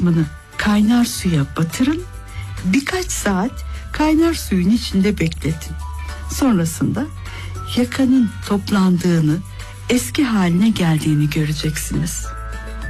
kısmını kaynar suya batırın. Birkaç saat kaynar suyun içinde bekletin. Sonrasında yakanın toplandığını, eski haline geldiğini göreceksiniz.